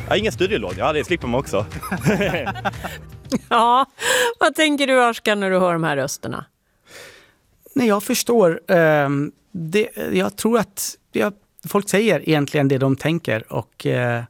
Ja, ingen studielån, ja det slipper man också. Ja, vad tänker du Arskan när du hör de här rösterna? Nej, jag förstår. Jag tror att folk säger egentligen det de tänker. Och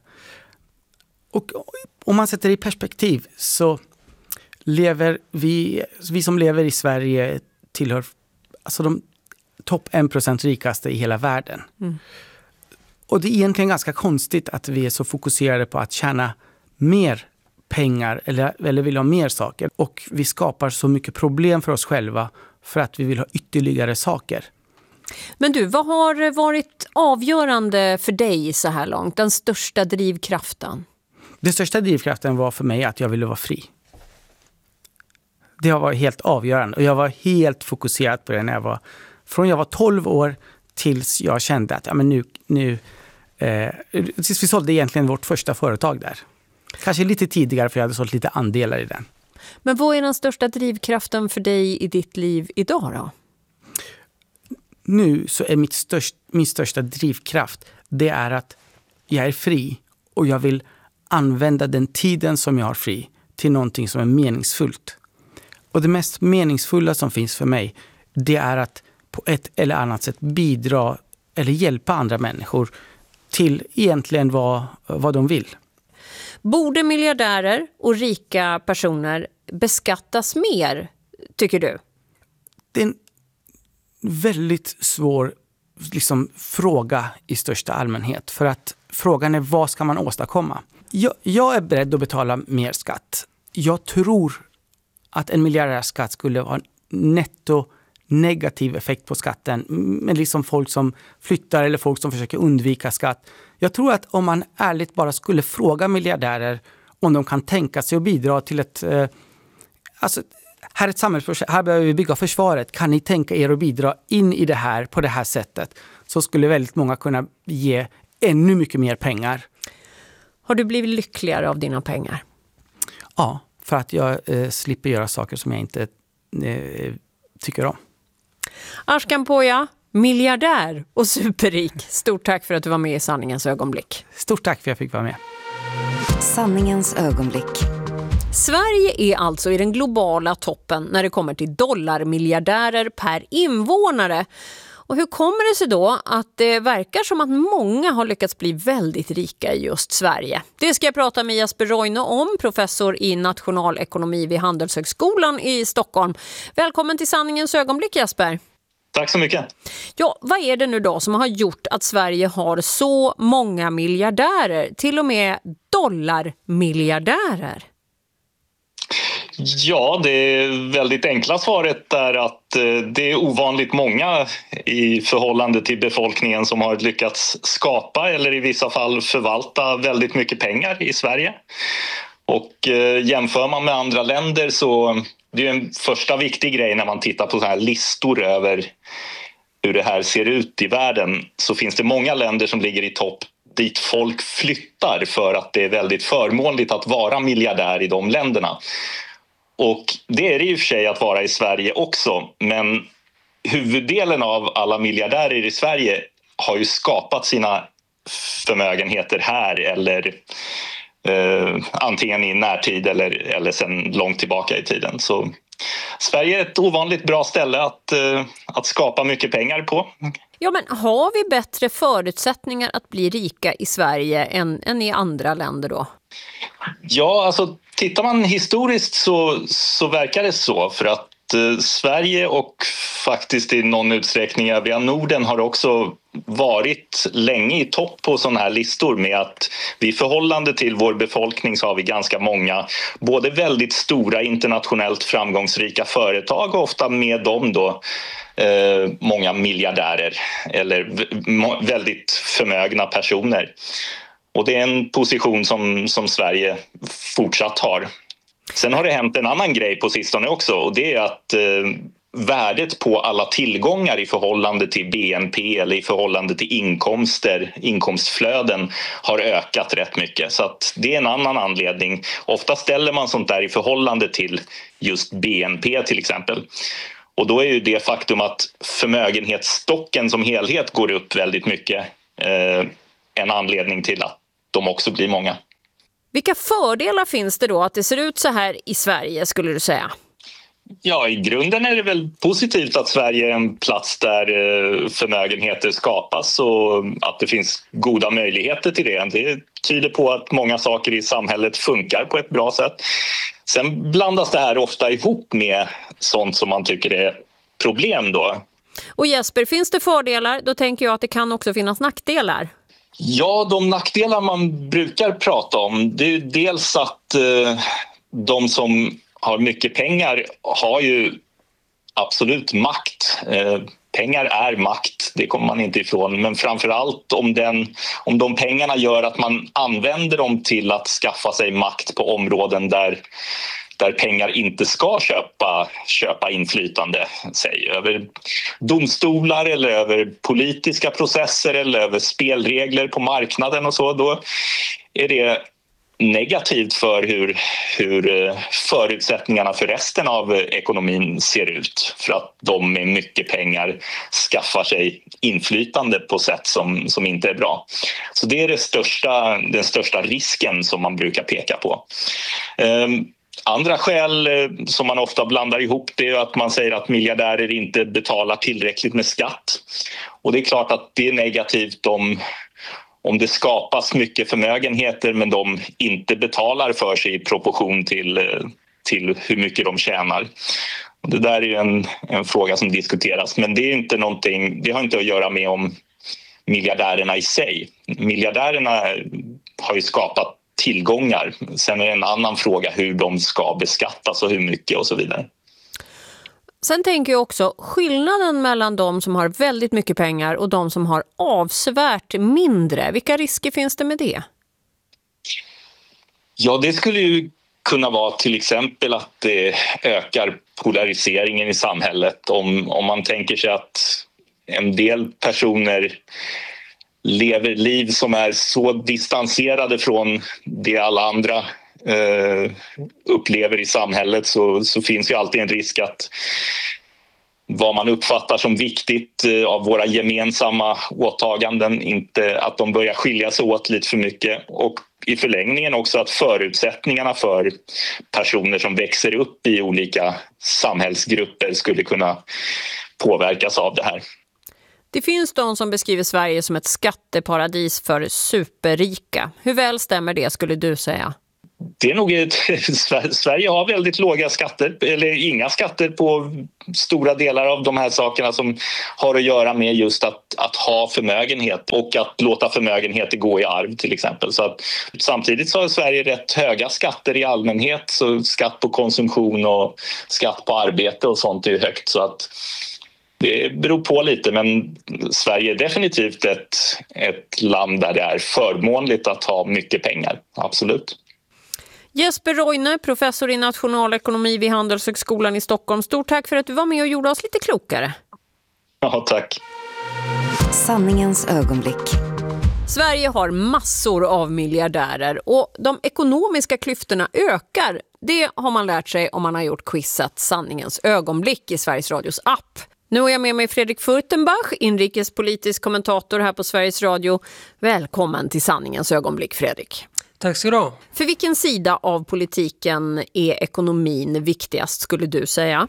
om man sätter det i perspektiv så lever vi som lever i Sverige tillhör alltså de topp 1% rikaste i hela världen. Mm. Och det är egentligen ganska konstigt att vi är så fokuserade på att tjäna mer pengar eller vill ha mer saker. Och vi skapar så mycket problem för oss själva för att vi vill ha ytterligare saker. Men du, vad har varit avgörande för dig så här långt? Den största drivkraften? Den största drivkraften var för mig att jag ville vara fri. Det har varit helt avgörande. Och jag var helt fokuserad på det när från jag var 12 år tills jag kände att tills vi sålde egentligen vårt första företag där. Kanske lite tidigare för jag hade sålt lite andelar i den. Men vad är den största drivkraften för dig i ditt liv idag då? Nu så är min största drivkraft det är att jag är fri och jag vill använda den tiden som jag har fri till någonting som är meningsfullt. Och det mest meningsfulla som finns för mig det är att på ett eller annat sätt bidra eller hjälpa andra människor till egentligen vad de vill. Borde miljardärer och rika personer beskattas mer, tycker du? Det är en väldigt svår fråga i största allmänhet. För att frågan är vad ska man åstadkomma? Jag är beredd att betala mer skatt. Jag tror att en miljardärskatt skulle ha en netto negativ effekt på skatten. Men folk som flyttar eller folk som försöker undvika skatt. Jag tror att om man ärligt bara skulle fråga miljardärer om de kan tänka sig att bidra till ett här är ett samhällsprojekt, här behöver vi bygga försvaret. Kan ni tänka er att bidra in i det här på det här sättet? Så skulle väldigt många kunna ge ännu mycket mer pengar. Har du blivit lyckligare av dina pengar? Ja, för att jag slipper göra saker som jag inte tycker om. Arskan Poja, miljardär och superrik. Stort tack för att du var med i Sanningens ögonblick. Stort tack för att jag fick vara med. Sanningens ögonblick. Sverige är alltså i den globala toppen när det kommer till dollarmiljardärer per invånare. Och hur kommer det sig då att det verkar som att många har lyckats bli väldigt rika i just Sverige? Det ska jag prata med Jesper Roine om, professor i nationalekonomi vid Handelshögskolan i Stockholm. Välkommen till Sanningens ögonblick, Jesper. Tack så mycket. Ja, vad är det nu då som har gjort att Sverige har så många miljardärer, till och med dollarmiljardärer? Ja, det väldigt enkla svaret är att det är ovanligt många i förhållande till befolkningen som har lyckats skapa eller i vissa fall förvalta väldigt mycket pengar i Sverige. Och jämför man med andra länder så det är en första viktig grej när man tittar på så här listor över hur det här ser ut i världen, så finns det många länder som ligger i topp dit folk flyttar för att det är väldigt förmånligt att vara miljardär i de länderna. Och det är det i och för sig att vara i Sverige också, men huvuddelen av alla miljardärer i Sverige har ju skapat sina förmögenheter här eller antingen i närtid eller sedan långt tillbaka i tiden. Så Sverige är ett ovanligt bra ställe att skapa mycket pengar på. Ja, men har vi bättre förutsättningar att bli rika i Sverige än i andra länder då? Ja, alltså tittar man historiskt så verkar det så, för att Sverige och faktiskt i någon utsträckning övriga Norden har också varit länge i topp på sådana här listor med att vi i förhållande till vår befolkning så har vi ganska många både väldigt stora internationellt framgångsrika företag och ofta med dem då många miljardärer eller väldigt förmögna personer. Och det är en position som Sverige fortsatt har. Sen har det hänt en annan grej på sistone också, och det är att värdet på alla tillgångar i förhållande till BNP eller i förhållande till inkomstflöden har ökat rätt mycket. Så att det är en annan anledning. Ofta ställer man sånt där i förhållande till just BNP till exempel. Och då är ju det faktum att förmögenhetsstocken som helhet går upp väldigt mycket en anledning till att de också blir många. Vilka fördelar finns det då att det ser ut så här i Sverige, skulle du säga? Ja, i grunden är det väl positivt att Sverige är en plats där förmögenheter skapas och att det finns goda möjligheter till det. Det tyder på att många saker i samhället funkar på ett bra sätt. Sen blandas det här ofta ihop med sånt som man tycker är problem då. Och Jesper, finns det fördelar? Då tänker jag att det kan också finnas nackdelar. Ja, de nackdelar man brukar prata om, det är ju dels att de som har mycket pengar har ju absolut makt. Pengar är makt, det kommer man inte ifrån. Men framförallt om de pengarna gör att man använder dem till att skaffa sig makt på områden där pengar inte ska köpa inflytande, säg över domstolar eller över politiska processer eller över spelregler på marknaden och så, då är det negativt för hur förutsättningarna för resten av ekonomin ser ut, för att de med mycket pengar skaffar sig inflytande på sätt som inte är bra. Så det är den största risken som man brukar peka på. Andra skäl som man ofta blandar ihop, det är att man säger att miljardärer inte betalar tillräckligt med skatt. Och det är klart att det är negativt om det skapas mycket förmögenheter men de inte betalar för sig i proportion till hur mycket de tjänar. Och det där är ju en fråga som diskuteras, men det är inte någonting, det har inte att göra med om miljardärerna i sig. Miljardärerna har ju skapat tillgångar. Sen är det en annan fråga hur de ska beskattas och hur mycket och så vidare. Sen tänker jag också skillnaden mellan de som har väldigt mycket pengar och de som har avsevärt mindre. Vilka risker finns det med det? Ja, det skulle ju kunna vara till exempel att det ökar polariseringen i samhället. Om man tänker sig att en del personer lever liv som är så distanserade från det alla andra upplever i samhället, så finns ju alltid en risk att vad man uppfattar som viktigt av våra gemensamma åtaganden, inte att de börjar skilja sig åt lite för mycket. Och i förlängningen också att förutsättningarna för personer som växer upp i olika samhällsgrupper skulle kunna påverkas av det här. Det finns de som beskriver Sverige som ett skatteparadis för superrika. Hur väl stämmer det, skulle du säga? Det är nog Sverige har väldigt låga skatter eller inga skatter på stora delar av de här sakerna som har att göra med just att ha förmögenhet och att låta förmögenheter gå i arv till exempel. Så att, samtidigt så har Sverige rätt höga skatter i allmänhet, så skatt på konsumtion och skatt på arbete och sånt är högt, så att det beror på lite, men Sverige är definitivt ett land där det är förmånligt att ha mycket pengar, absolut. Jesper Roine, professor i nationalekonomi vid Handelshögskolan i Stockholm. Stort tack för att du var med och gjorde oss lite klokare. Ja, tack. Sanningens ögonblick. Sverige har massor av miljardärer och de ekonomiska klyftorna ökar. Det har man lärt sig om man har gjort quizet Sanningens ögonblick i Sveriges Radios app. Nu har jag med mig Fredrik Furtenbach, inrikespolitisk kommentator här på Sveriges Radio. Välkommen till Sanningens ögonblick, Fredrik. Tack ska du ha. För vilken sida av politiken är ekonomin viktigast, skulle du säga?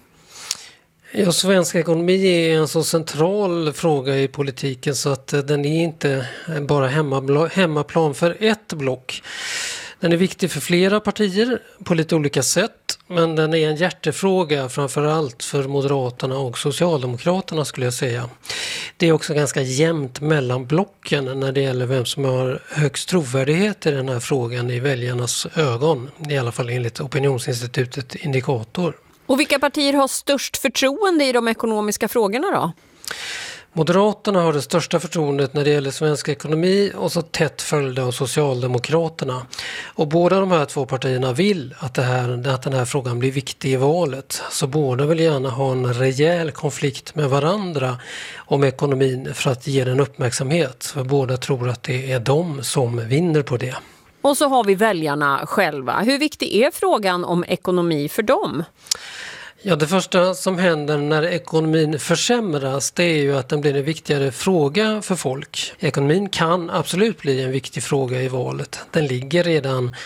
Ja, svensk ekonomi är en så central fråga i politiken så att den är inte bara hemmaplan för ett block. Den är viktig för flera partier på lite olika sätt, men den är en hjärtefråga framförallt för Moderaterna och Socialdemokraterna, skulle jag säga. Det är också ganska jämnt mellan blocken när det gäller vem som har högst trovärdighet i den här frågan i väljarnas ögon, i alla fall enligt opinionsinstitutet Indikator. Och vilka partier har störst förtroende i de ekonomiska frågorna då? Moderaterna har det största förtroendet när det gäller svensk ekonomi och så tätt följda av Socialdemokraterna. Och båda de här två partierna vill att den här frågan blir viktig i valet. Så båda vill gärna ha en rejäl konflikt med varandra om ekonomin för att ge den uppmärksamhet. För båda tror att det är de som vinner på det. Och så har vi väljarna själva. Hur viktig är frågan om ekonomi för dem? Ja, det första som händer när ekonomin försämras, det är ju att den blir en viktigare fråga för folk. Ekonomin kan absolut bli en viktig fråga i valet. Den ligger redan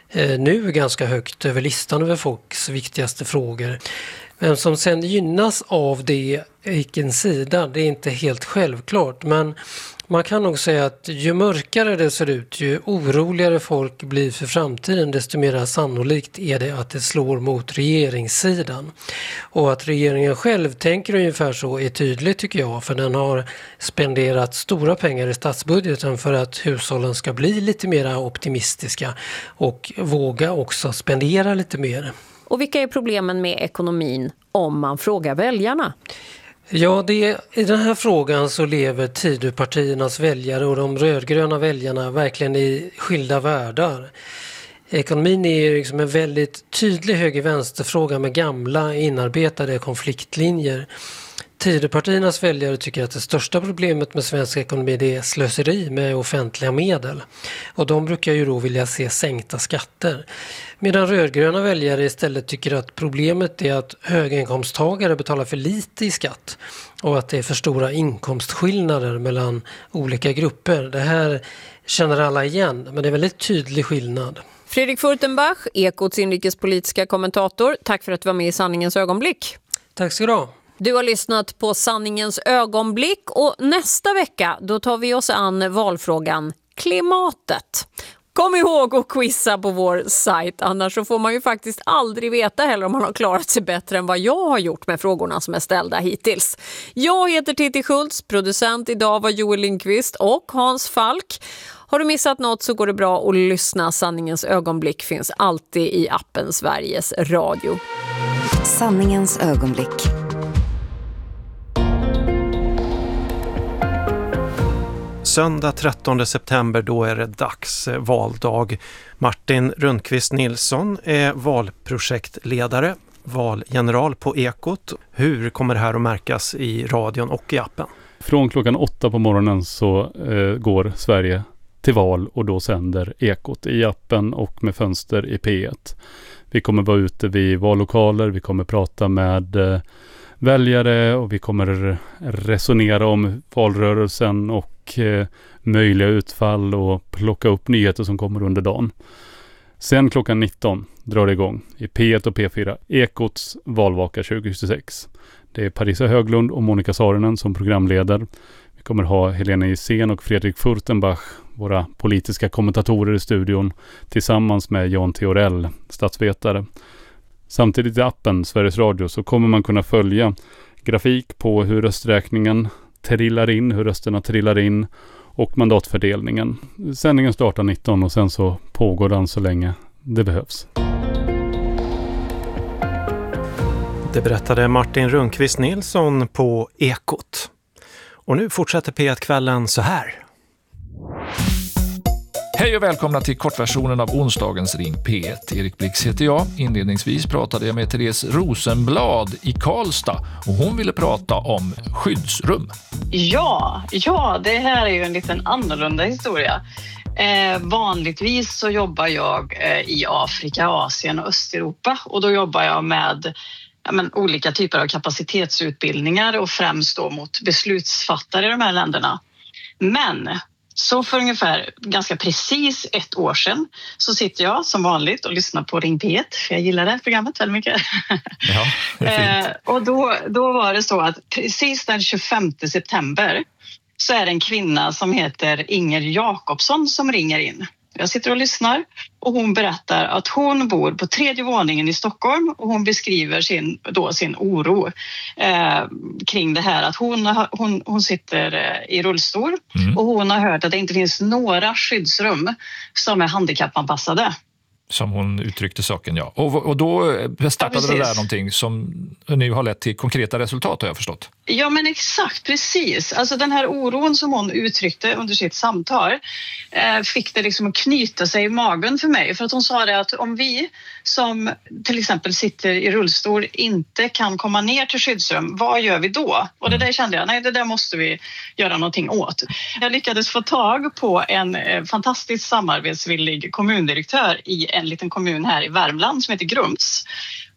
nu ganska högt över listan över folks viktigaste frågor. Vem som sen gynnas av det, vilken sida, det är inte helt självklart. Men man kan nog säga att ju mörkare det ser ut, ju oroligare folk blir för framtiden, desto mer sannolikt är det att det slår mot regeringssidan. Och att regeringen själv tänker ungefär så är tydligt tycker jag, för den har spenderat stora pengar i statsbudgeten för att hushållen ska bli lite mer optimistiska och våga också spendera lite mer. Och vilka är problemen med ekonomin om man frågar väljarna? Ja, i den här frågan så lever Tidöpartiernas väljare och de rödgröna väljarna verkligen i skilda världar. Ekonomin är liksom en väldigt tydlig höger-vänsterfråga med gamla inarbetade konfliktlinjer. Tidöpartiernas väljare tycker att det största problemet med svensk ekonomi det är slöseri med offentliga medel. Och de brukar ju då vilja se sänkta skatter. Medan rödgröna väljare istället tycker att problemet är att höginkomsttagare betalar för lite i skatt. Och att det är för stora inkomstskillnader mellan olika grupper. Det här känner alla igen, men det är en väldigt tydlig skillnad. Fredrik Furtenbach, Ekots inrikespolitiska kommentator. Tack för att du var med i Sanningens ögonblick. Tack ska du ha. Du har lyssnat på Sanningens ögonblick och nästa vecka då tar vi oss an valfrågan klimatet. Kom ihåg att quizza på vår sajt, annars så får man ju faktiskt aldrig veta heller om man har klarat sig bättre än vad jag har gjort med frågorna som är ställda hittills. Jag heter Titti Schultz, producent idag var Joel Lindqvist och Hans Falk. Har du missat något så går det bra att lyssna. Sanningens ögonblick finns alltid i appen Sveriges Radio. Sanningens ögonblick. Söndag 13 september, då är det dags, valdag. Martin Rundqvist Nilsson är valprojektledare, valgeneral på Ekot. Hur kommer det här att märkas i radion och i appen? Från klockan 8 på morgonen så går Sverige till val och då sänder Ekot i appen och med fönster i P1. Vi kommer vara ute vid vallokaler, vi kommer prata med väljare och vi kommer resonera om valrörelsen och möjliga utfall och plocka upp nyheter som kommer under dagen. Sen klockan 19 drar det igång i P1 och P4 Ekots valvaka 2026. Det är Parisa Höglund och Monica Saarinen som programleder. Vi kommer ha Helena Isen och Fredrik Furtenbach, våra politiska kommentatorer i studion, tillsammans med Jan Theorell, statsvetare. Samtidigt i appen Sveriges Radio så kommer man kunna följa grafik på hur rösträkningen trillar in, hur rösterna trillar in och mandatfördelningen. Sändningen startar 19 och sen så pågår den så länge det behövs. Det berättade Martin Rundqvist Nilsson på Ekot. Och nu fortsätter P1-kvällen så här. Hej och välkomna till kortversionen av onsdagens Ring P1. Erik Blix heter jag. Inledningsvis pratade jag med Therese Rosenblad i Karlstad och hon ville prata om skyddsrum. Ja, det här är ju en liten annorlunda historia. Vanligtvis så jobbar jag i Afrika, Asien och Östeuropa och då jobbar jag med olika typer av kapacitetsutbildningar och främst då mot beslutsfattare i de här länderna. Men så för ungefär ganska precis ett år sedan så sitter jag som vanligt och lyssnar på Ring P1, för jag gillar det här programmet väldigt mycket. Ja, det är fint. Och då var det så att precis den 25 september så är det en kvinna som heter Inger Jakobsson som ringer in. Jag sitter och lyssnar och hon berättar att hon bor på 3:e våningen i Stockholm och hon beskriver sin oro kring det här att hon sitter i rullstol och hon har hört att det inte finns några skyddsrum som är handikappanpassade. Som hon uttryckte saken, ja. Och då startade det där någonting som nu har lett till konkreta resultat, har jag förstått. Ja, men exakt, precis. Alltså den här oron som hon uttryckte under sitt samtal fick det liksom att knyta sig i magen för mig. För att hon sa det att om vi som till exempel sitter i rullstol inte kan komma ner till skyddsrum, vad gör vi då? Och det där kände jag, nej det där måste vi göra någonting åt. Jag lyckades få tag på en fantastiskt samarbetsvillig kommundirektör i en liten kommun här i Värmland som heter Grums.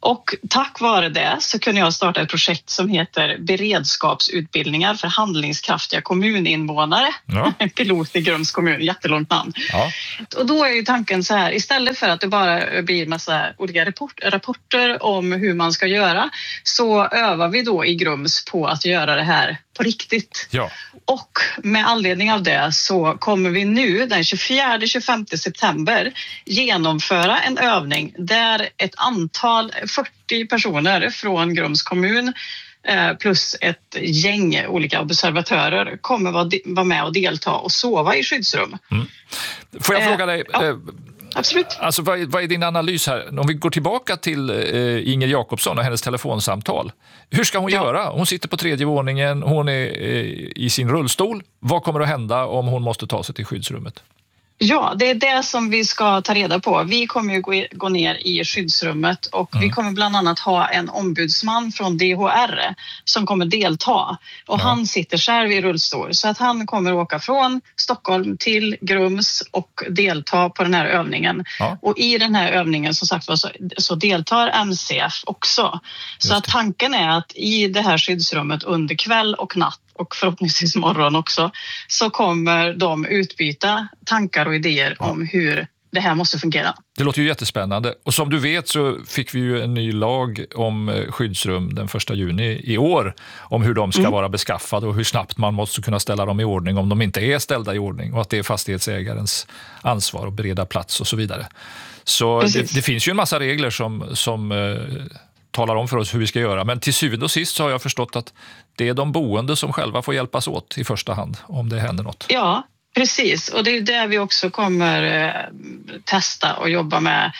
Och tack vare det så kunde jag starta ett projekt som heter beredskapsutbildningar för handlingskraftiga kommuninvånare. Ja. En pilot i Grums kommun, jättelångt namn. Ja. Och då är ju tanken så här, istället för att det bara blir massa olika rapporter om hur man ska göra, så övar vi då i Grums på att göra det här på riktigt. Ja. Och med anledning av det så kommer vi nu den 24-25 september genomföra en övning där ett antal 40 personer från Grums kommun plus ett gäng olika observatörer kommer vara med och delta och sova i skyddsrum. Får jag fråga dig, absolut. Alltså, vad är din analys här? Om vi går tillbaka till Inger Jakobsson och hennes telefonsamtal. Hur ska hon göra? Hon sitter på 3:e våningen, hon är i sin rullstol. Vad kommer att hända om hon måste ta sig till skyddsrummet? Ja, det är det som vi ska ta reda på. Vi kommer ju gå ner i skyddsrummet och vi kommer bland annat ha en ombudsman från DHR som kommer delta. Och han sitter själv i rullstol, så att han kommer åka från Stockholm till Grums och delta på den här övningen. Ja. Och i den här övningen som sagt så deltar MCF också. Så att tanken är att i det här skyddsrummet under kväll och natt och förhoppningsvis morgon också, så kommer de utbyta tankar och idéer om hur det här måste fungera. Det låter ju jättespännande. Och som du vet så fick vi ju en ny lag om skyddsrum den 1 juni i år om hur de ska vara beskaffade och hur snabbt man måste kunna ställa dem i ordning om de inte är ställda i ordning, och att det är fastighetsägarens ansvar att bereda plats och så vidare. Så det finns ju en massa regler som talar om för oss hur vi ska göra. Men till syvende och sist så har jag förstått att det är de boende som själva får hjälpas åt i första hand om det händer något. Ja, precis. Och det är det vi också kommer testa och jobba med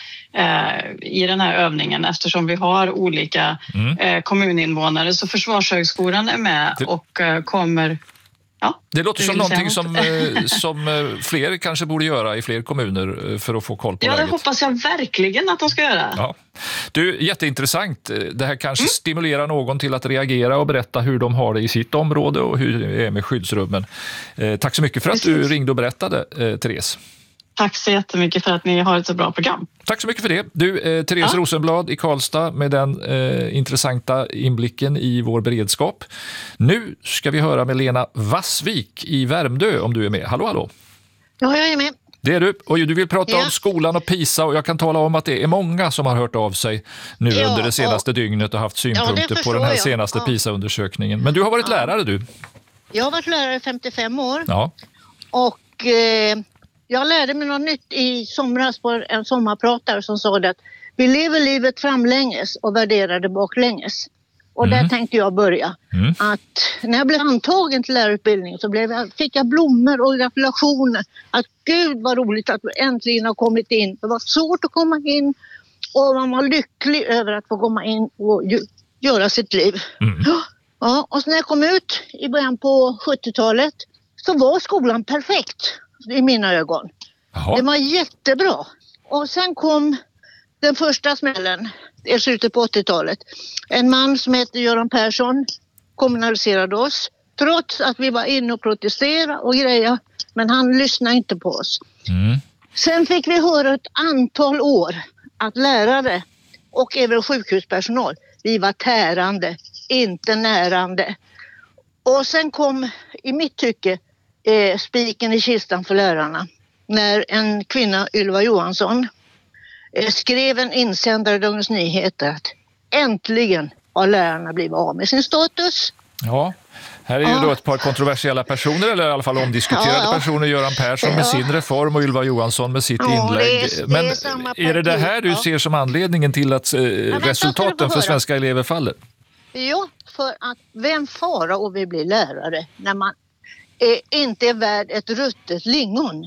i den här övningen, eftersom vi har olika kommuninvånare. Så Försvarshögskolan är med och kommer... Ja, det låter som någonting som fler kanske borde göra i fler kommuner för att få koll på läget. Ja, det hoppas jag verkligen att de ska göra. Ja. Du, jätteintressant. Det här kanske stimulerar någon till att reagera och berätta hur de har det i sitt område och hur det är med skyddsrummen. Tack så mycket för att du ringde och berättade, Therese. Tack så jättemycket för att ni har ett så bra program. Tack så mycket för det. Du, Therese Rosenblad i Karlstad med den intressanta inblicken i vår beredskap. Nu ska vi höra med Lena Vassvik i Värmdö om du är med. Hallå, hallå. Ja, jag är med. Det är du. Och du vill prata om skolan och PISA, och jag kan tala om att det är många som har hört av sig nu under det senaste dygnet och haft synpunkter på den här senaste PISA-undersökningen. Men du har varit lärare, du. Jag har varit lärare 55 år. Ja. Och jag lärde mig något nytt i somras på en sommarpratare som sa det att vi lever livet framlänges och värderar det baklänges. Och där tänkte jag börja. Att när jag blev antagen till lärarutbildningen så fick jag blommor och gratulationer. Att gud vad roligt att vi äntligen har kommit in. Det var svårt att komma in och man var lycklig över att få komma in och göra sitt liv. Ja, och när jag kom ut i början på 70-talet så var skolan perfekt i mina ögon. Jaha. Det var jättebra. Och sen kom den första smällen i slutet på 80-talet. En man som heter Göran Persson kommunaliserade oss. Trots att vi var inne och protesterade och grejer. Men han lyssnade inte på oss. Sen fick vi höra ett antal år att lärare och även sjukhuspersonal, vi var tärande, inte närande. Och sen kom i mitt tycke spiken i kistan för lärarna. När en kvinna, Ylva Johansson, skrev en insändare i Dagens Nyheter att äntligen har lärarna blivit av med sin status. Ja, här är ju då ett par kontroversiella personer, eller i alla fall omdiskuterade personer. Göran Persson med sin reform och Ylva Johansson med sitt inlägg. Men är det här du ser som anledningen till att resultaten för svenska elever faller? Ja, för att vem fara och vi blir lärare när man inte är värd ett ruttet lingon?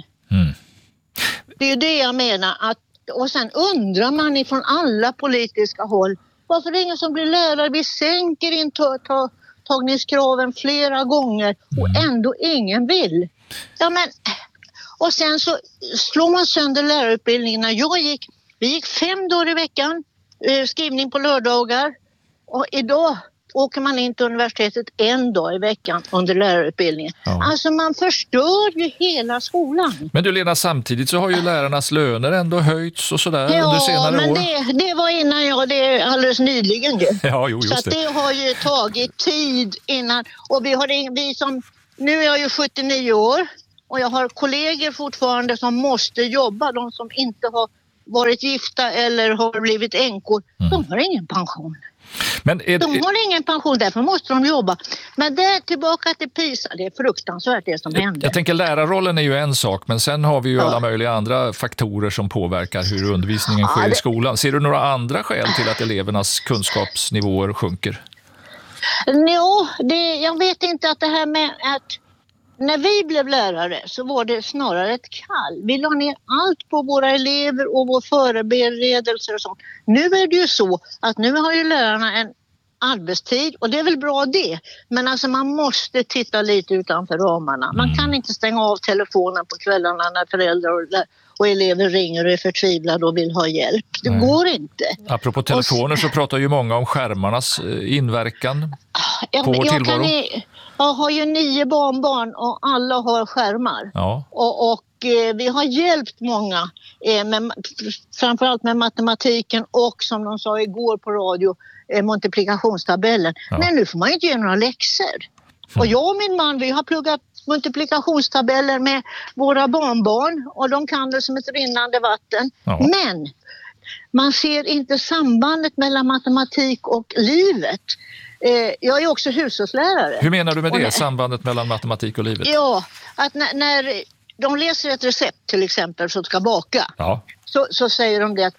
Det är ju det jag menar. Och sen undrar man ifrån alla politiska håll, varför är det ingen som blir lärare? Vi sänker intagningskraven flera gånger och ändå ingen vill. Ja, men, och sen så slår man sönder lärarutbildningen. När vi gick 5 dagar i veckan, skrivning på lördagar. Och idag åker man in till universitetet en dag i veckan under lärarutbildningen. Ja. Alltså man förstör ju hela skolan. Men du Lena, samtidigt så har ju lärarnas löner ändå höjts och sådär under senare men år. det var innan jag, det är alldeles nyligen ju. Ja, jo, så just att det har ju tagit tid innan. Och nu är jag ju 79 år och jag har kollegor fortfarande som måste jobba. De som inte har varit gifta eller har blivit änkor, de har ingen pension. Men de har ingen pension, därför måste de jobba. Men det tillbaka till PISA, det är fruktansvärt det som händer. Jag tänker lärarrollen är ju en sak, men sen har vi ju alla möjliga andra faktorer som påverkar hur undervisningen sker i skolan. Ser du några andra skäl till att elevernas kunskapsnivåer sjunker? Jo, jag vet inte att det här med att när vi blev lärare så var det snarare ett kall. Vi la ner allt på våra elever och vår förberedelser och sånt. Nu är det ju så att nu har ju lärarna en arbetstid och det är väl bra det. Men alltså man måste titta lite utanför ramarna. Man kan inte stänga av telefonen på kvällarna när föräldrar och elever ringer och är förtvivlade och vill ha hjälp. Det går inte. Apropå telefoner så pratar ju många om skärmarnas inverkan på vår tillvaro. Jag har ju 9 barnbarn och alla har skärmar. Ja. Och vi har hjälpt många, framförallt med matematiken och som de sa igår på radio, multiplikationstabellen. Ja. Men nu får man inte göra några läxor. Och jag och min man, vi har pluggat multiplikationstabeller med våra barnbarn och de kan det som ett rinnande vatten. Ja. Men man ser inte sambandet mellan matematik och livet. Jag är också hushållslärare. Hur menar du med det, sambandet mellan matematik och livet? Ja, att när de läser ett recept till exempel som ska baka, så säger de det att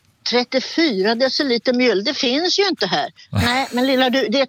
34 deciliter mjöl, det finns ju inte här. Nej, men lilla du, det är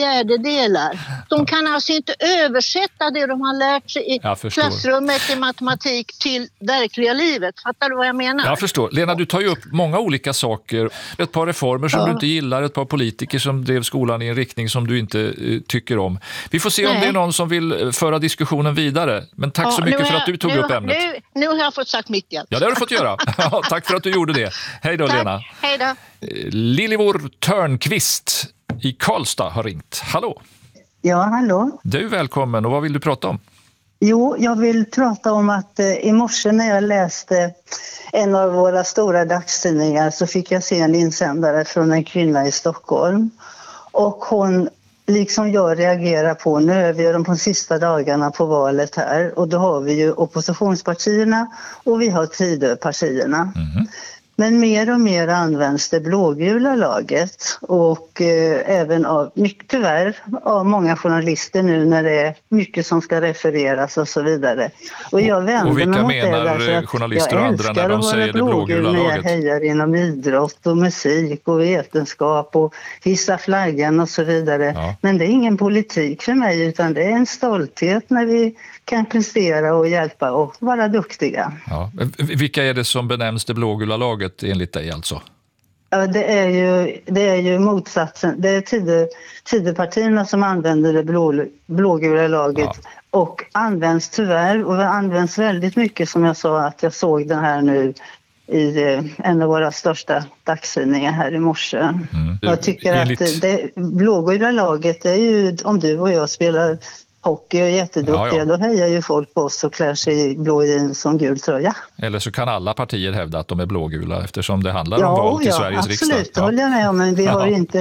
3/4. De kan alltså inte översätta det de har lärt sig i klassrummet i matematik till verkliga livet. Fattar du vad jag menar? Jag förstår. Lena, du tar ju upp många olika saker. Ett par reformer som du inte gillar, ett par politiker som drev skolan i en riktning som du inte tycker om. Vi får se om det är någon som vill föra diskussionen vidare. Men tack så mycket för att du tog upp ämnet. Nu har jag fått sagt mitt igen. Ja, det har du fått göra. Tack för att du gjorde det. Hej då, Lena. Hej då. Lilivor Törnqvist i Karlstad har ringt. Hallå. Ja, hallå. Du är välkommen, och vad vill du prata om? Jo, jag vill prata om att i morse när jag läste en av våra stora dagstidningar så fick jag se en insändare från en kvinna i Stockholm. Och hon, liksom jag, reagerar på, nu är vi de sista dagarna på valet här, och då har vi ju oppositionspartierna och vi har Tidöpartierna. Men mer och mer används det blågula laget och även tyvärr av många journalister nu när det är mycket som ska refereras och så vidare. Och jag vänder och vilka mig mot menar det journalister och andra när de säger det blågula laget? Jag hejar inom idrott och musik och vetenskap och hissa flaggan och så vidare. Ja. Men det är ingen politik för mig, utan det är en stolthet när vi kan prestera och hjälpa och vara duktiga. Ja. Vilka är det som benämns det blågula laget enligt dig alltså? Ja, det är ju motsatsen. Det är Tidöpartierna som använder det blågula laget och används tyvärr, och det används väldigt mycket, som jag sa att jag såg den här nu i en av våra största dagstidningar här i morse. Jag tycker att det blågula laget är ju, om du och jag spelar hockey och är jätteduktiga, då hejar ju folk på oss och klär sig i blå jeans som gul tröja. Eller så kan alla partier hävda att de är blågula eftersom det handlar om val till Sveriges riksdag. Absolut, det håller jag med om, men vi har inte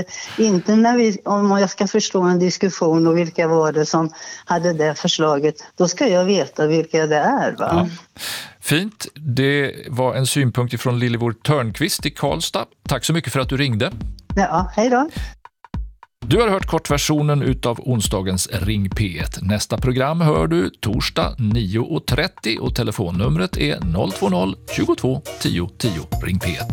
när om jag ska förstå en diskussion och vilka var det som hade det förslaget, då ska jag veta vilka det är, va? Ja. Fint, det var en synpunkt ifrån Lilivor Törnqvist i Karlstad. Tack så mycket för att du ringde. Ja, hej då. Du har hört kortversionen utav onsdagens Ring P1. Nästa program hör du torsdag 9.30 och telefonnumret är 020 22 10 10. Ring P1.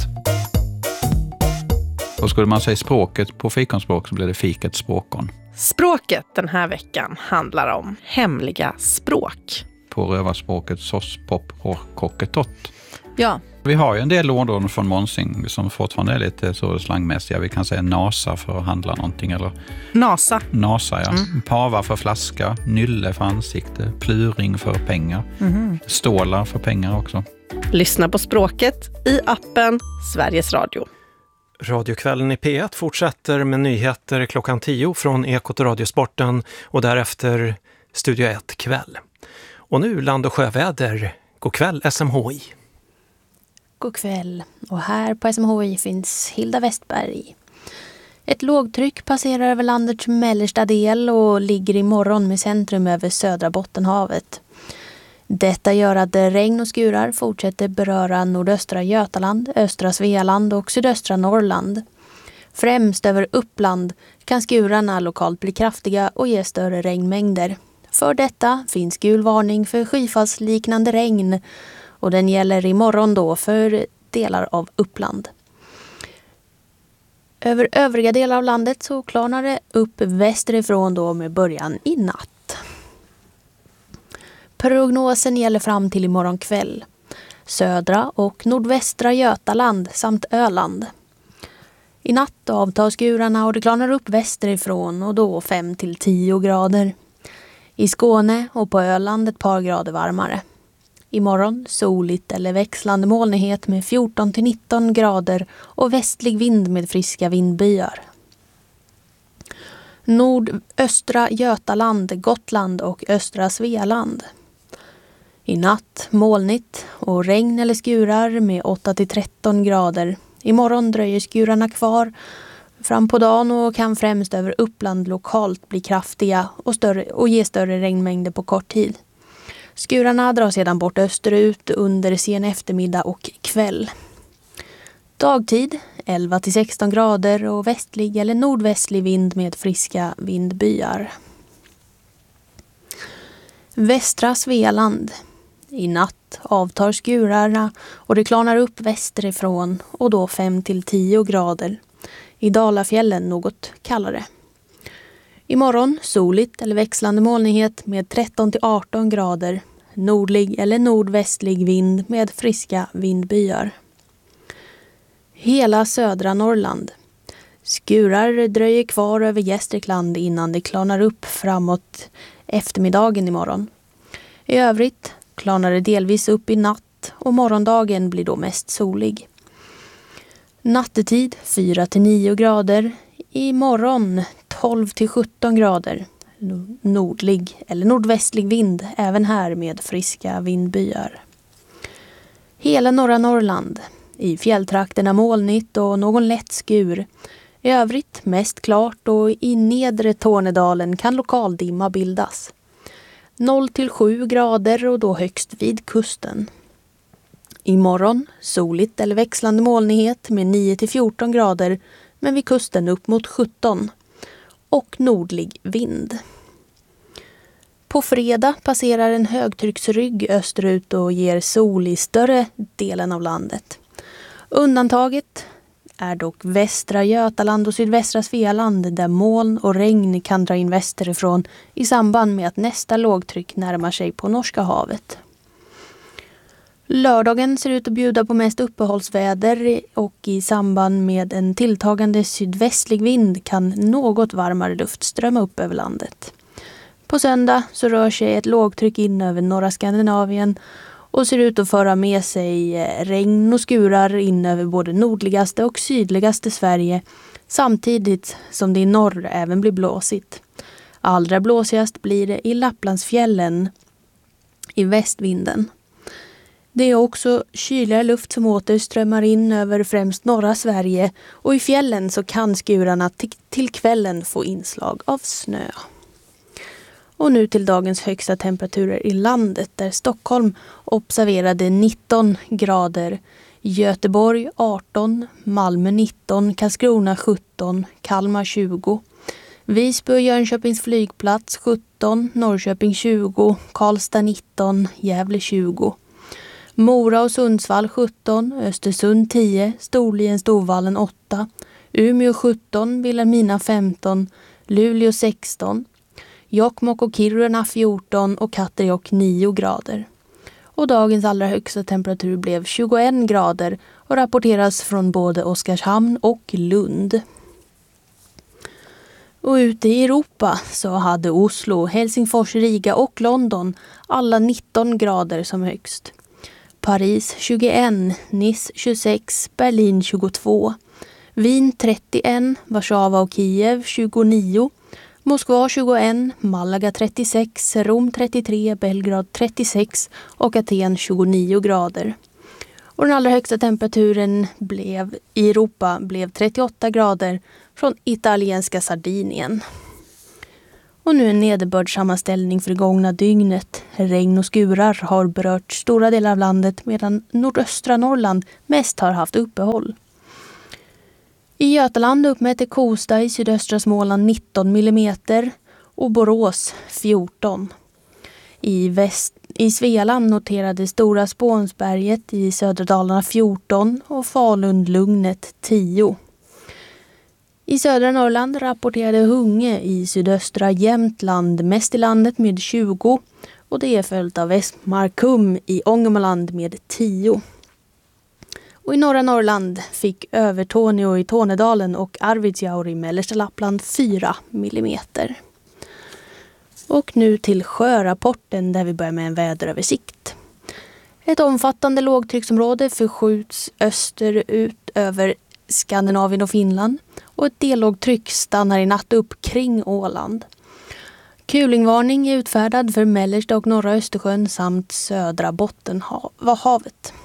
Och skulle man säga språket på fikonspråk så blir det fiket språkon. Språket den här veckan handlar om hemliga språk. På rövarspråket sås, pop, kocketott. Ja. Vi har ju en del ord från Monsing som fortfarande är lite så slangmässiga. Vi kan säga nasa för att handla någonting. Eller nasa, ja. Pava för flaska, nylle för ansikte, pluring för pengar. Stålar för pengar också. Lyssna på språket i appen Sveriges Radio. Radiokvällen i P1 fortsätter med nyheter klockan 10 från Ekot och Radiosporten och därefter Studio 1 kväll. Och nu land- och sjöväder. God kväll SMHI. God kväll. Och här på SMHI finns Hilda Westberg. Ett lågtryck passerar över landets mellersta del och ligger imorgon med centrum över södra Bottenhavet. Detta gör att regn och skurar fortsätter beröra nordöstra Götaland, östra Svealand och sydöstra Norrland. Främst över Uppland kan skurarna lokalt bli kraftiga och ge större regnmängder. För detta finns gul varning för skyfallsliknande regn och den gäller imorgon då för delar av Uppland. Över övriga delar av landet så klarnar det upp västerifrån då med början i natt. Prognosen gäller fram till imorgon kväll. Södra och nordvästra Götaland samt Öland. I natt avtar skurarna och det klarnar upp västerifrån och då 5-10 grader. I Skåne och på Öland ett par grader varmare. Imorgon soligt eller växlande molnighet med 14-19 grader och västlig vind med friska vindbyar. Nordöstra Götaland, Gotland och östra Svealand. I natt molnigt och regn eller skurar med 8-13 grader. Imorgon dröjer skurarna kvar fram på dagen och kan främst över Uppland lokalt bli kraftiga och ge större regnmängder på kort tid. Skurarna drar sedan bort österut under sen eftermiddag och kväll. Dagtid 11-16 grader och västlig eller nordvästlig vind med friska vindbyar. Västra Svealand. I natt avtar skurarna och det klarnar upp västerifrån och då 5-10 grader. I Dalafjällen något kallare. Imorgon soligt eller växlande molnighet med 13-18 grader. Nordlig eller nordvästlig vind med friska vindbyar. Hela södra Norrland. Skurar dröjer kvar över Gästrikland innan det klarnar upp framåt eftermiddagen imorgon. I övrigt klarnar det delvis upp i natt och morgondagen blir då mest solig. Nattetid 4-9 grader. Imorgon 12-17 grader. Nordlig eller nordvästlig vind även här med friska vindbyar. Hela norra Norrland. I fjälltrakterna molnigt och någon lätt skur. I övrigt mest klart och i nedre Tornedalen kan lokal dimma bildas. 0-7 grader och då högst vid kusten. Imorgon soligt eller växlande molnighet med 9-14 grader men vid kusten upp mot 17 och nordlig vind. På fredag passerar en högtrycksrygg österut och ger sol i större delen av landet. Undantaget är dock västra Götaland och sydvästra Svealand där moln och regn kan dra in västerifrån i samband med att nästa lågtryck närmar sig på Norska havet. Lördagen ser ut att bjuda på mest uppehållsväder och i samband med en tilltagande sydvästlig vind kan något varmare luft strömma upp över landet. På söndag så rör sig ett lågtryck in över norra Skandinavien och ser ut att föra med sig regn och skurar in över både nordligaste och sydligaste Sverige samtidigt som det i norr även blir blåsigt. Allra blåsigast blir det i Lapplandsfjällen i västvinden. Det är också kyligare luft som åter strömmar in över främst norra Sverige och i fjällen så kan skurarna till kvällen få inslag av snö. Och nu till dagens högsta temperaturer i landet där Stockholm observerade 19 grader, Göteborg 18, Malmö 19, Karlskrona 17, Kalmar 20, Visby och Jönköpings flygplats 17, Norrköping 20, Karlstad 19, Gävle 20. Mora och Sundsvall 17, Östersund 10, Storlien Storvallen 8, Umeå 17, Vilhelmina 15, Luleå 16, Jokkmokk och Kiruna 14 och Katterjåkk 9 grader. Och dagens allra högsta temperatur blev 21 grader och rapporteras från både Oskarshamn och Lund. Och ute i Europa så hade Oslo, Helsingfors, Riga och London alla 19 grader som högst. Paris 21, Nice 26, Berlin 22, Wien 31, Warszawa och Kiev 29, Moskva 21, Malaga 36, Rom 33, Belgrad 36 och Aten 29 grader. Och den allra högsta temperaturen i Europa blev 38 grader från italienska Sardinien. Och nu en nederbördssammanställning för det gångna dygnet. Regn och skurar har berört stora delar av landet medan nordöstra Norrland mest har haft uppehåll. I Götaland uppmätte Kosta i sydöstra Småland 19 millimeter och Borås 14. I Svealand noterade Stora Spånsberget i södra Dalarna 14 och Falun-Lugnet 10. I södra Norrland rapporterade Hunge i sydöstra Jämtland mest i landet med 20 och det är följt av Västmarkum i Ångermanland med 10. Och i norra Norrland fick Övertorneå i Tornedalen och Arvidsjaur i mellersta Lappland 4 millimeter. Och nu till sjörapporten där vi börjar med en väderöversikt. Ett omfattande lågtrycksområde förskjuts österut över Skandinavien och Finland och ett dellågtryck stannar i natt upp kring Åland. Kulingvarning är utfärdad för mellersta och norra Östersjön samt södra Bottenhavet.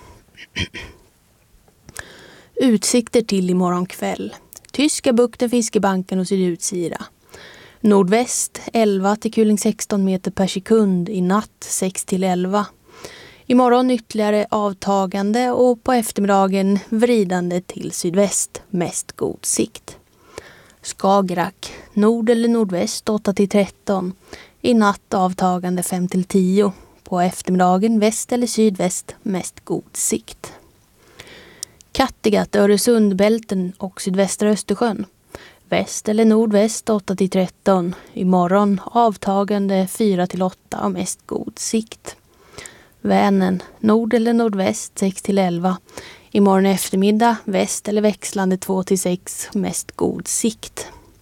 Utsikter till imorgon kväll. Tyska bukten, Fiskebanken och Sydutsira. Nordväst 11 till kuling 16 meter per sekund, i natt 6 till 11. Imorgon ytterligare avtagande och på eftermiddagen vridande till sydväst, mest god sikt. Skagerrak, nord eller nordväst 8 till 13. I natt avtagande 5 till 10. På eftermiddagen väst eller sydväst, mest god sikt. Kattegatt, Öresundbälten och sydvästra Östersjön. Väst eller nordväst 8 till 13. Imorgon avtagande 4 till 8 och mest god sikt. Vänern, nord eller nordväst 6 till 11. Imorgon eftermiddag väst eller växlande 2 till 6, mest god sikt.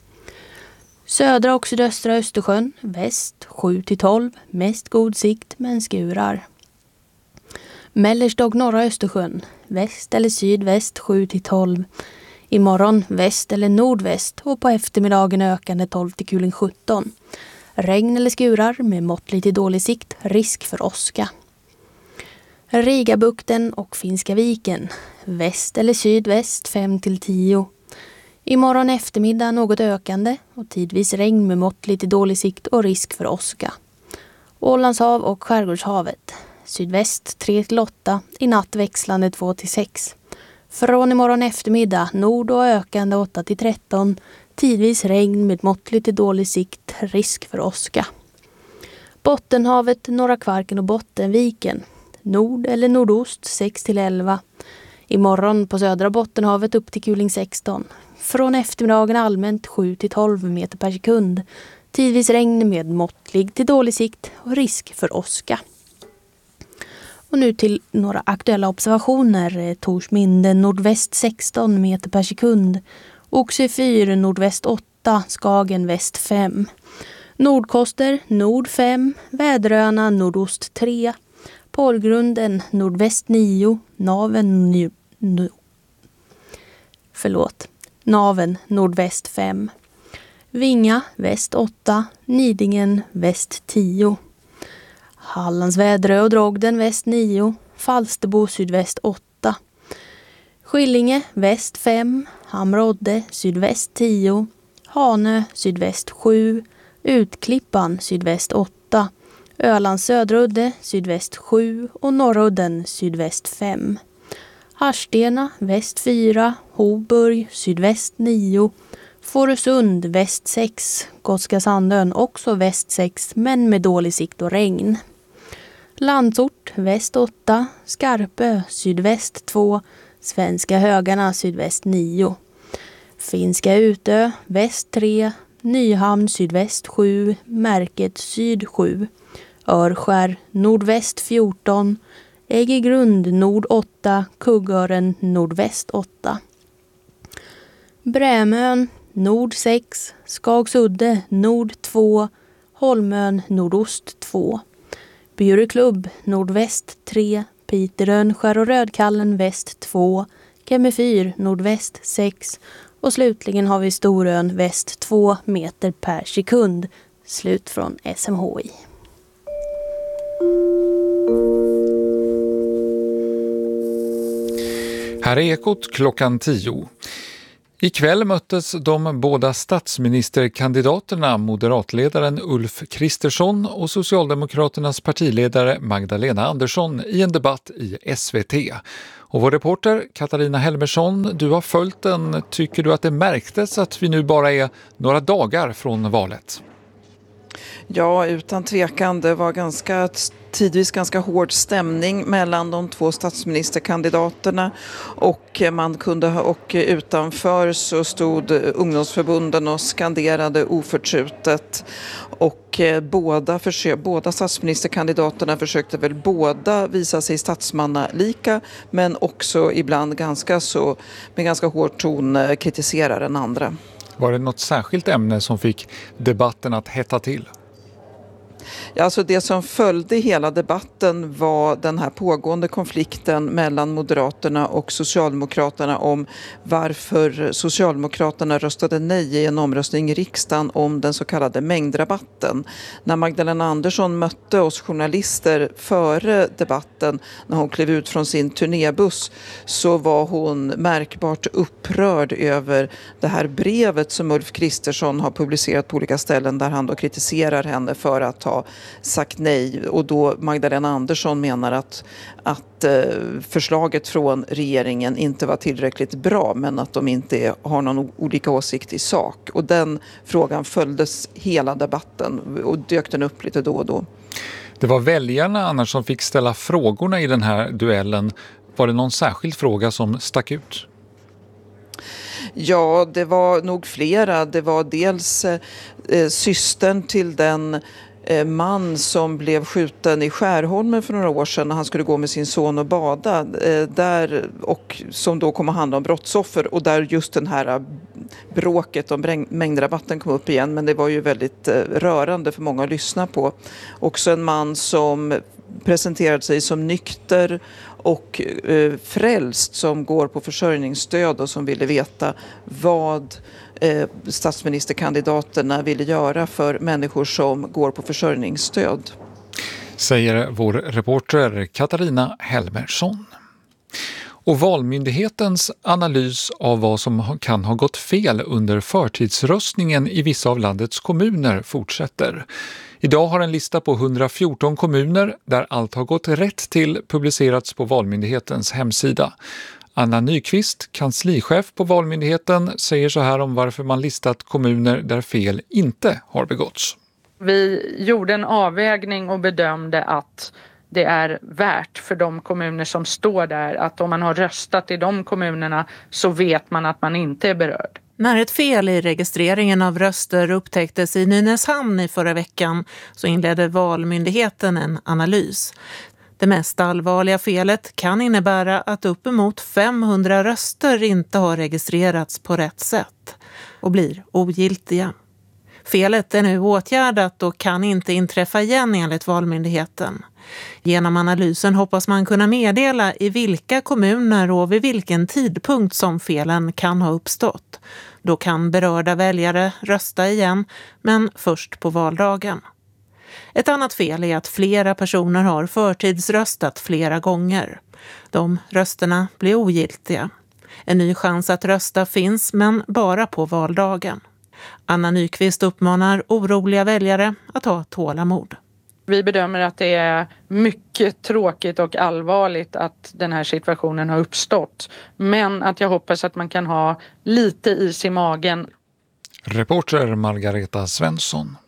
Södra och sydöstra Östersjön, väst 7 till 12, mest god sikt men skurar. Mellersta och norra Östersjön, väst eller sydväst 7 till 12. Imorgon väst eller nordväst och på eftermiddagen ökande 12 till kuling 17. Regn eller skurar med måttlig till dålig sikt, risk för åska. Rigabukten och Finska viken, väst eller sydväst 5 till 10. Imorgon eftermiddag något ökande och tidvis regn med måttlig till dålig sikt och risk för åska. Ålandshav och Skärgårdshavet, sydväst 3 till 8, i natt växlande 2 till 6. Från imorgon eftermiddag nord och ökande 8 till 13, tidvis regn med måttlig till dålig sikt, risk för åska. Bottenhavet, Norra Kvarken och Bottenviken, nord eller nordost 6 till 11. Imorgon på södra Bottenhavet upp till kuling 16. Från eftermiddagen allmänt 7 till 12 meter per sekund. Tidvis regn med måttlig till dålig sikt och risk för åska. Och nu till några aktuella observationer. Torsminde nordväst 16 meter per sekund. Oxie 4 nordväst 8, Skagen väst 5. Nordkoster nord 5, Väderöarna nordost 3. Porrgrunden nordväst 9, Naven nordväst 5. Vinga väst 8, Nidingen väst 10. Hallands Väderö och Drogden väst 9, Falsterbo sydväst 8. Skillinge väst 5, Hamrodde sydväst 10, Hanö sydväst 7, Utklippan sydväst 8. Ölands Söderudde sydväst 7 och Norrudden sydväst 5. Harstena väst 4, Hoburg sydväst 9, Fårösund väst 6, Gotska Sandön också väst 6 men med dålig sikt och regn. Landsort väst 8, Skarpö sydväst 2, Svenska Högarna sydväst 9. Finska Utö väst 3, Nyhamn sydväst 7, Märket syd 7. Örskär nordväst 14, Äggegrund nord 8, Kuggören nordväst 8. Brämön nord 6, Skagsudde nord 2, Holmön nordost 2. Bjureklubb nordväst 3, Piterön, Skär och Rödkallen väst 2, Kemifyr nordväst 6 och slutligen har vi Storön väst 2 meter per sekund. Slut från SMHI. Här är Ekot klockan 10. Ikväll möttes de båda statsministerkandidaterna, moderatledaren Ulf Kristersson och Socialdemokraternas partiledare Magdalena Andersson i en debatt i SVT. Och vår reporter Katarina Helmersson, du har följt den. Tycker du att det märktes att vi nu bara är några dagar från valet? Ja, utan tvekan. Det var tidvis ganska hård stämning mellan de två statsministerkandidaterna och utanför så stod ungdomsförbunden och skanderade oförtrutet. Och båda statsministerkandidaterna försökte väl båda visa sig statsmannalika, men också ibland med ganska hård ton kritisera den andra. Var det något särskilt ämne som fick debatten att hetta till? Alltså det som följde hela debatten var den här pågående konflikten mellan Moderaterna och Socialdemokraterna om varför Socialdemokraterna röstade nej i en omröstning i riksdagen om den så kallade mängdrabatten. När Magdalena Andersson mötte oss journalister före debatten, när hon klev ut från sin turnébuss, så var hon märkbart upprörd över det här brevet som Ulf Kristersson har publicerat på olika ställen där han då kritiserar henne för att ha sagt nej, och då Magdalena Andersson menar att förslaget från regeringen inte var tillräckligt bra, men att de inte har någon olika åsikt i sak. Och den frågan följdes hela debatten och dök den upp lite då och då. Det var väljarna annars som fick ställa frågorna i den här duellen. Var det någon särskild fråga som stack ut? Ja, det var nog flera. Det var dels systern till den man som blev skjuten i Skärholmen för några år sedan när han skulle gå med sin son och bada, och som då kom att handla om brottsoffer, och där just den här bråket om mängdrabatten kom upp igen, men det var ju väldigt rörande för många att lyssna på. Också en man som presenterade sig som nykter och frälst, som går på försörjningsstöd och som ville veta vad statsministerkandidaterna ville göra för människor som går på försörjningsstöd. Säger vår reporter Katarina Helmersson. Och Valmyndighetens analys av vad som kan ha gått fel under förtidsröstningen i vissa av landets kommuner fortsätter. Idag har en lista på 114 kommuner där allt har gått rätt till publicerats på Valmyndighetens hemsida. Anna Nyqvist, kanslichef på Valmyndigheten, säger så här om varför man listat kommuner där fel inte har begåtts. Vi gjorde en avvägning och bedömde att det är värt för de kommuner som står där, att om man har röstat i de kommunerna så vet man att man inte är berörd. När ett fel i registreringen av röster upptäcktes i Nynäshamn i förra veckan så inledde Valmyndigheten en analys. Det mest allvarliga felet kan innebära att uppemot 500 röster inte har registrerats på rätt sätt och blir ogiltiga. Felet är nu åtgärdat och kan inte inträffa igen enligt Valmyndigheten. Genom analysen hoppas man kunna meddela i vilka kommuner och vid vilken tidpunkt som felen kan ha uppstått. Då kan berörda väljare rösta igen, men först på valdagen. Ett annat fel är att flera personer har förtidsröstat flera gånger. De rösterna blir ogiltiga. En ny chans att rösta finns, men bara på valdagen. Anna Nyqvist uppmanar oroliga väljare att ha tålamod. Vi bedömer att det är mycket tråkigt och allvarligt att den här situationen har uppstått. Men att jag hoppas att man kan ha lite is i magen. Reporter Margareta Svensson.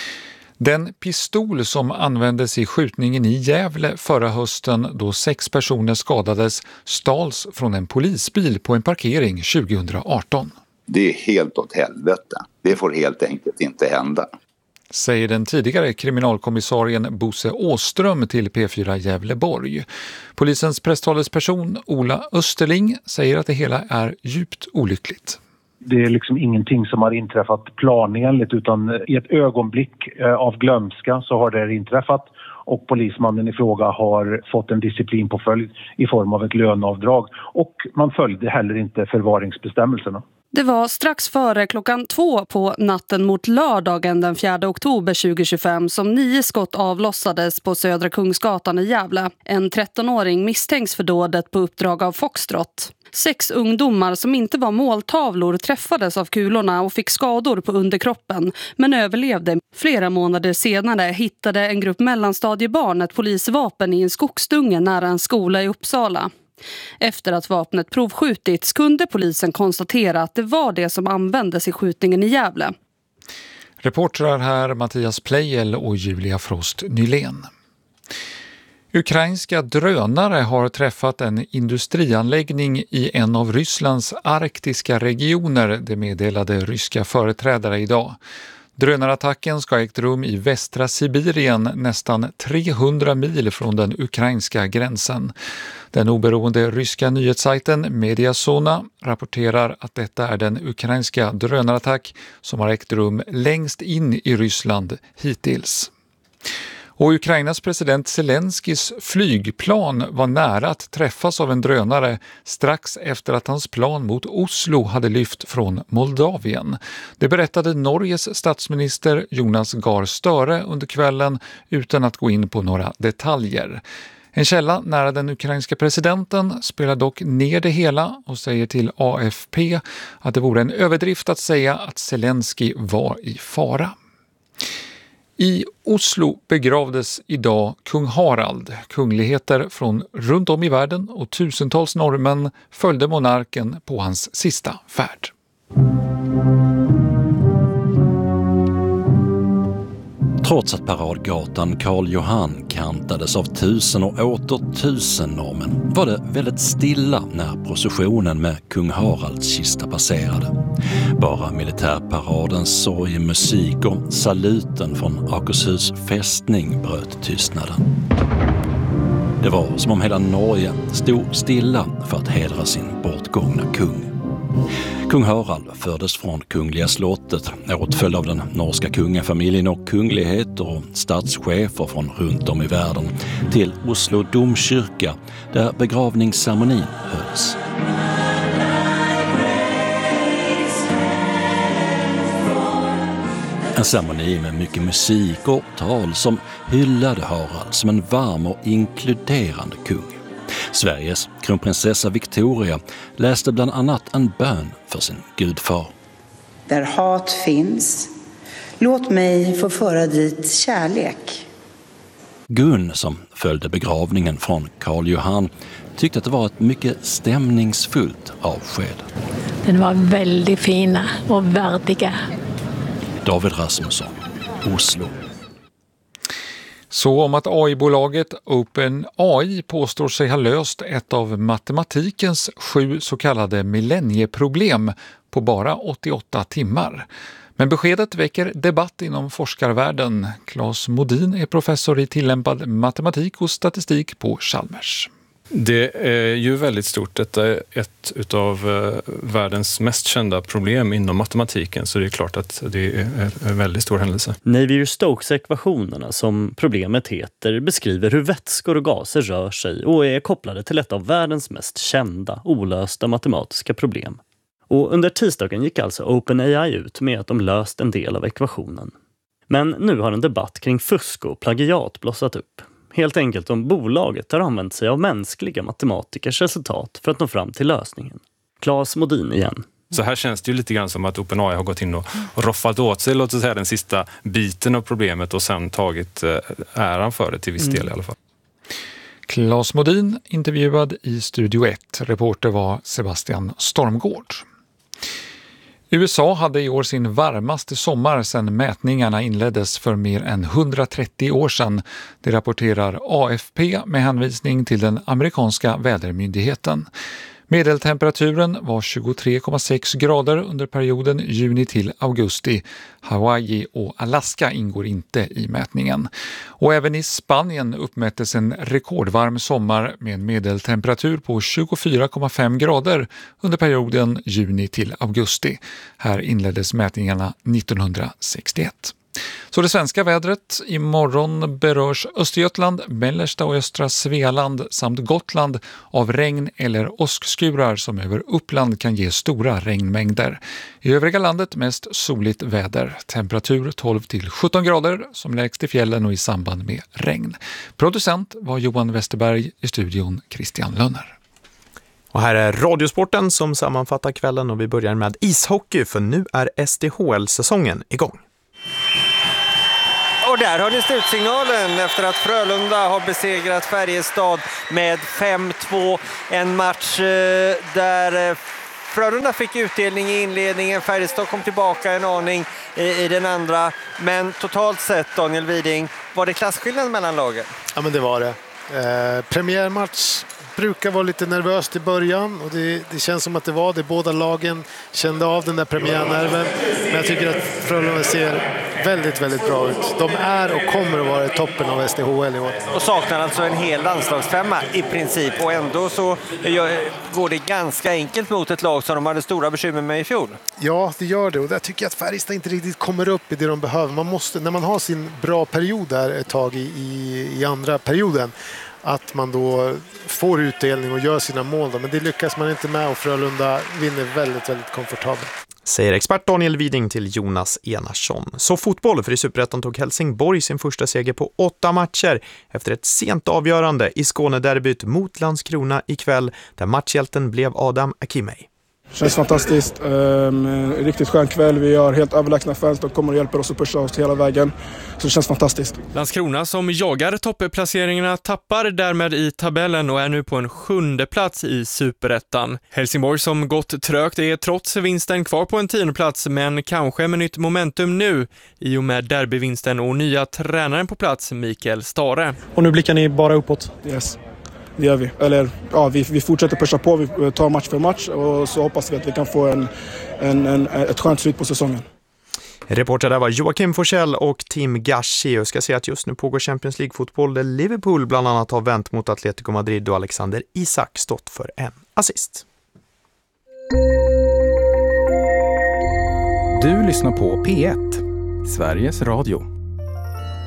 Den pistol som användes i skjutningen i Gävle förra hösten då 6 personer skadades stals från en polisbil på en parkering 2018. Det är helt åt helvete. Det får helt enkelt inte hända. Säger den tidigare kriminalkommissarien Bosse Åström till P4 Gävleborg. Polisens presstalesperson Ola Österling säger att det hela är djupt olyckligt. Det är liksom ingenting som har inträffat planenligt, utan i ett ögonblick av glömska så har det inträffat. och polismannen i fråga har fått en disciplinpåföljd i form av ett löneavdrag och man följde heller inte förvaringsbestämmelserna. Det var strax före 2:00 på natten mot lördagen den 4 oktober 2025 som 9 skott avlossades på Södra Kungsgatan i Gävle. En 13-åring misstänks för dådet på uppdrag av Foxtrot. 6 ungdomar som inte var måltavlor träffades av kulorna och fick skador på underkroppen men överlevde. Flera månader senare hittade en grupp mellanstadiebarn ett polisvapen i en skogsdunge nära en skola i Uppsala. Efter att vapnet provskjutits kunde polisen konstatera att det var det som användes i skjutningen i Gävle. Reportrar här Mattias Pleijel och Julia Frost Nylén. Ukrainska drönare har träffat en industrianläggning i en av Rysslands arktiska regioner, det meddelade ryska företrädare idag. Drönarattacken ska ha ägt rum i västra Sibirien, nästan 300 mil från den ukrainska gränsen. Den oberoende ryska nyhetssajten Mediazona rapporterar att detta är den ukrainska drönarattack som har ägt rum längst in i Ryssland hittills. Och Ukrainas president Zelenskis flygplan var nära att träffas av en drönare strax efter att hans plan mot Oslo hade lyft från Moldavien. Det berättade Norges statsminister Jonas Gahr Støre under kvällen utan att gå in på några detaljer. En källa nära den ukrainska presidenten spelar dock ner det hela och säger till AFP att det vore en överdrift att säga att Zelensky var i fara. I Oslo begravdes idag kung Harald. Kungligheter från runt om i världen och tusentals norrmän följde monarken på hans sista färd. Trots att paradgatan Karl Johan kantades av tusen och åter tusen norrmän var det väldigt stilla när processionen med kung Haralds kista passerade. Bara militärparadens sorgemusik och saluten från Akershus fästning bröt tystnaden. Det var som om hela Norge stod stilla för att hedra sin bortgångna kung. Kung Harald fördes från Kungliga slottet, åtföljd av den norska kungafamiljen och kungligheter och statschefer från runt om i världen, till Oslo domkyrka där begravningsceremonin hölls. En ceremoni med mycket musik och tal som hyllade Harald som en varm och inkluderande kung. Sveriges kronprinsessa Victoria läste bland annat en bön för sin gudfar. Där hat finns, låt mig få föra dit kärlek. Gun, som följde begravningen från Karl Johan, tyckte att det var ett mycket stämningsfullt avsked. Den var väldigt fina och värdiga. David Rasmusson, Oslo. Så om att AI-bolaget OpenAI påstår sig ha löst ett av matematikens 7 så kallade millennieproblem på bara 88 timmar. Men beskedet väcker debatt inom forskarvärlden. Claes Modin är professor i tillämpad matematik och statistik på Chalmers. Det är ju väldigt stort. Detta är ett av världens mest kända problem inom matematiken, så det är klart att det är en väldigt stor händelse. Navier-Stokes-ekvationerna, som problemet heter, beskriver hur vätskor och gaser rör sig och är kopplade till ett av världens mest kända, olösta matematiska problem. Och under tisdagen gick alltså OpenAI ut med att de löst en del av ekvationen. Men nu har en debatt kring fusk och plagiat blossat upp. Helt enkelt om bolaget har använt sig av mänskliga matematikers resultat för att nå fram till lösningen. Claes Modin igen. Så här känns det ju lite grann som att OpenAI har gått in och roffat åt sig, låt oss säga, den sista biten av problemet och sen tagit äran för det till viss del i alla fall. Claes Modin intervjuad i Studio 1. Reporter var Sebastian Stormgård. USA hade i år sin varmaste sommar sedan mätningarna inleddes för mer än 130 år sedan. Det rapporterar AFP med hänvisning till den amerikanska vädermyndigheten. Medeltemperaturen var 23,6 grader under perioden juni till augusti. Hawaii och Alaska ingår inte i mätningen. Och även i Spanien uppmättes en rekordvarm sommar med en medeltemperatur på 24,5 grader under perioden juni till augusti. Här inleddes mätningarna 1961. Så det svenska vädret. Imorgon berörs Östergötland, mellersta och östra Svealand samt Gotland av regn eller åskskurar som över Uppland kan ge stora regnmängder. I övriga landet mest soligt väder. Temperatur 12-17 grader som lägst i fjällen och i samband med regn. Producent var Johan Westerberg, i studion Christian Lönner. Och här är Radiosporten som sammanfattar kvällen och vi börjar med ishockey för nu är SDHL-säsongen igång. Och där har ni slutsignalen efter att Frölunda har besegrat Färjestad med 5-2. En match där Frölunda fick utdelning i inledningen. Färjestad kom tillbaka en aning i den andra. Men totalt sett, Daniel Widing, var det klasskillnad mellan lagen? Ja, men det var det. Premiärmatch brukar vara lite nervöst i början och det känns som att det var det. Båda lagen kände av den där premiärnerven. Men jag tycker att Frölunda ser väldigt, väldigt bra ut. De är och kommer att vara i toppen av SDHL i år. Och saknar alltså en hel landslagsfemma i princip. Och ändå så går det ganska enkelt mot ett lag som de hade stora bekymmer med i fjol. Ja, det gör det. Och där tycker jag att Färjestad inte riktigt kommer upp i det de behöver. Man måste, när man har sin bra period där ett tag i andra perioden, att man då får utdelning och gör sina mål. Men det lyckas man inte med och Frölunda vinner väldigt, väldigt komfortabelt. Säger expert Daniel Widing till Jonas Enarsson. Så fotboll, för i Superettan tog Helsingborg sin första seger på 8 matcher efter ett sent avgörande i Skånederbyt mot Landskrona ikväll där matchhjälten blev Adam Akimei. Känns fantastiskt. Riktigt skön kväll. Vi har helt överlägsna fans. De kommer och hjälper oss att pusha oss hela vägen. Så det känns fantastiskt. Landskrona som jagar toppplaceringarna tappar därmed i tabellen och är nu på en 7:e plats i Superettan. Helsingborg som gått trögt är trots vinsten kvar på en 10:e plats men kanske med nytt momentum nu i och med derbyvinsten och nya tränaren på plats Mikael Stare. Och nu blickar ni bara uppåt? Yes. Det gör vi. Eller, ja, vi fortsätter pusha på, vi tar match för match och så hoppas vi att vi kan få ett skönt slut på säsongen. Reporter där var Joakim Forsell och Tim Gashi. Jag ska säga att just nu pågår Champions League-fotboll där Liverpool bland annat har vänt mot Atletico Madrid och Alexander Isak stått för en assist. Du lyssnar på P1, Sveriges Radio.